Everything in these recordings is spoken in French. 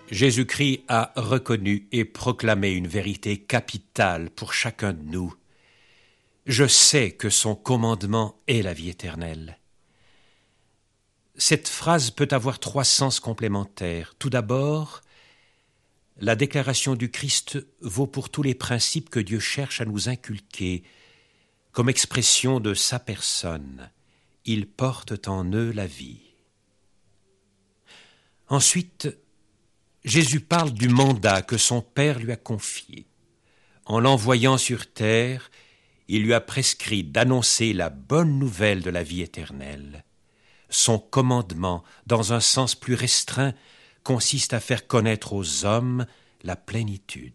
Jésus-Christ a reconnu et proclamé une vérité capitale pour chacun de nous. Je sais que son commandement est la vie éternelle. Cette phrase peut avoir 3 sens complémentaires. Tout d'abord, la déclaration du Christ vaut pour tous les principes que Dieu cherche à nous inculquer comme expression de sa personne. Ils portent en eux la vie. Ensuite, Jésus parle du mandat que son Père lui a confié. En l'envoyant sur terre, il lui a prescrit d'annoncer la bonne nouvelle de la vie éternelle. Son commandement, dans un sens plus restreint, consiste à faire connaître aux hommes la plénitude.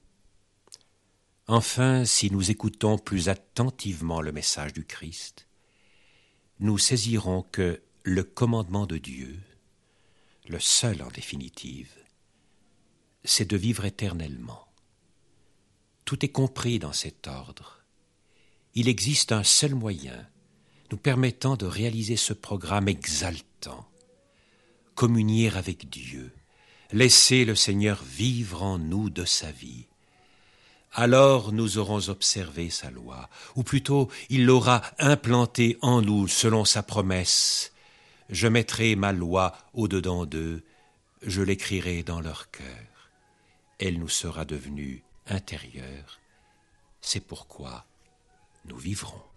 Enfin, si nous écoutons plus attentivement le message du Christ, nous saisirons que le commandement de Dieu, le seul en définitive, c'est de vivre éternellement. Tout est compris dans cet ordre. Il existe un seul moyen nous permettant de réaliser ce programme exaltant, communier avec Dieu, laisser le Seigneur vivre en nous de sa vie. Alors nous aurons observé sa loi, ou plutôt il l'aura implantée en nous selon sa promesse. Je mettrai ma loi au-dedans d'eux, je l'écrirai dans leur cœur. Elle nous sera devenue intérieure. C'est pourquoi nous vivrons.